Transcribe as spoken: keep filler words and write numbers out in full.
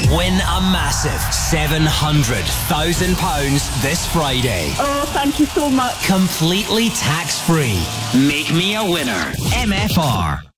Win a massive seven hundred thousand pounds this Friday. Oh, thank you so much. Completely tax-free. Make me a winner. M F R.